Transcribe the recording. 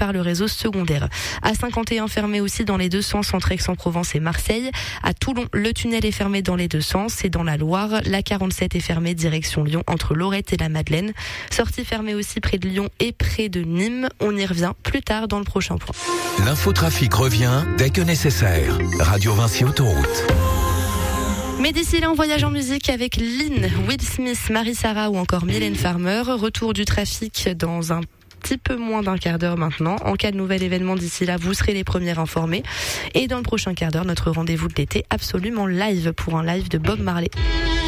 par le réseau secondaire. A51 fermé aussi dans les deux sens entre Aix-en-Provence et Marseille. À Toulon, le tunnel est fermé dans les deux sens et dans la Loire, la 47 est fermée direction Lyon entre Lorette et la Madeleine. Sortie fermée aussi près de Lyon et près de Nîmes. On y revient plus tard dans le prochain point. L'infotrafic revient dès que nécessaire. Radio Vinci Autoroute. Mais d'ici là, on voyage en musique avec Lynn, Will Smith, Marie-Sarah ou encore Mylène Farmer. Retour du trafic dans un petit peu moins d'un quart d'heure maintenant. En cas de nouvel événement d'ici là, vous serez les premiers informés. Et dans le prochain quart d'heure, notre rendez-vous de l'été absolument live pour un live de Bob Marley.